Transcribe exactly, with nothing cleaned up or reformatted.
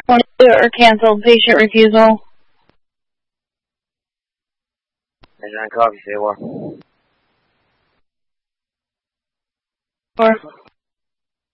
Or canceled patient refusal. Nine coffee, say what? Or